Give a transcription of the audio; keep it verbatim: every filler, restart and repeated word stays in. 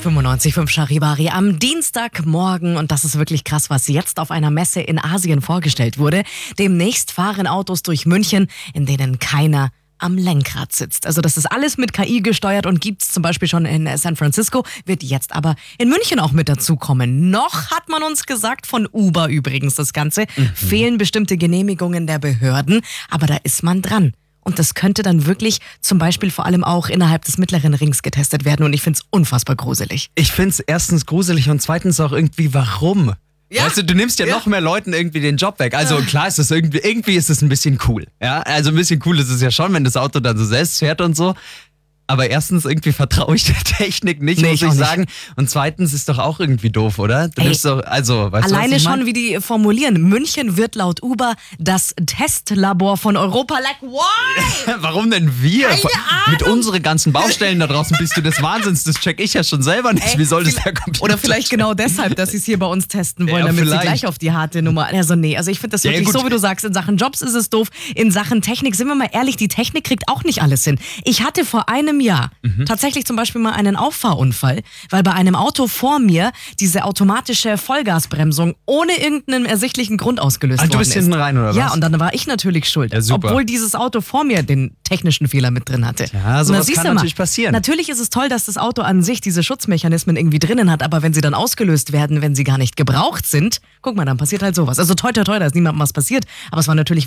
fünfundneunzig Komma fünf Charivari am Dienstagmorgen. Und das ist wirklich krass, was jetzt auf einer Messe in Asien vorgestellt wurde. Demnächst fahren Autos durch München, in denen keiner am Lenkrad sitzt. Also das ist alles mit K I gesteuert und gibt's zum Beispiel schon in San Francisco, wird jetzt aber in München auch mit dazukommen. Noch hat man uns gesagt, von Uber übrigens das Ganze, mhm. fehlen bestimmte Genehmigungen der Behörden, aber da ist man dran. Und das könnte dann wirklich zum Beispiel vor allem auch innerhalb des mittleren Rings getestet werden. Und ich finde es unfassbar gruselig. Ich finde es erstens gruselig und zweitens auch irgendwie, warum? Ja. Weißt du, du nimmst ja, ja noch mehr Leuten irgendwie den Job weg. Also klar ist es irgendwie, irgendwie ist es ein bisschen cool. Ja, also ein bisschen cool ist es ja schon, wenn das Auto dann so selbst fährt und so. Aber erstens irgendwie vertraue ich der Technik nicht, nee, muss ich, ich sagen. Nicht. Und zweitens ist doch auch irgendwie doof, oder? Du Ey, doch, also, weißt alleine du, was ich schon, mein? wie die formulieren. München wird laut Uber das Testlabor von Europa. Like, why? Warum denn wir? Keine Mit unseren ganzen Baustellen da draußen bist du des Wahnsinns. Das check ich ja schon selber nicht. Ey, wie soll das der Computer Oder vielleicht checken? genau deshalb, dass sie es hier bei uns testen wollen, Ja, damit vielleicht. sie gleich auf die harte Nummer... Also nee, also ich finde das Ja, wirklich gut. so, wie du sagst, in Sachen Jobs ist es doof. In Sachen Technik, sind wir mal ehrlich, die Technik kriegt auch nicht alles hin. Ich hatte vor einem Jahr mhm. tatsächlich zum Beispiel mal einen Auffahrunfall, weil bei einem Auto vor mir diese automatische Vollgasbremsung ohne irgendeinen ersichtlichen Grund ausgelöst Ah, worden du bist ist. hinten rein, oder was? Ja, und dann war ich natürlich schuld, Ja, super. obwohl dieses Auto vor mir den technischen Fehler mit drin hatte. Ja, Und sowas da siehst kann du mal, natürlich passieren. Natürlich ist es toll, dass das Auto an sich diese Schutzmechanismen irgendwie drinnen hat, aber wenn sie dann ausgelöst werden, wenn sie gar nicht gebraucht sind, guck mal, dann passiert halt sowas. Also toi toi toi, da ist niemandem was passiert, aber es war natürlich